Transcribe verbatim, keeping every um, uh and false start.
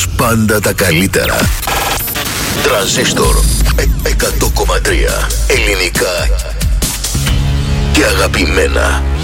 τους πάντα τα καλύτερα. Τρανζίστορ εκατό κόμμα τρία. Ελληνικά και αγαπημένα.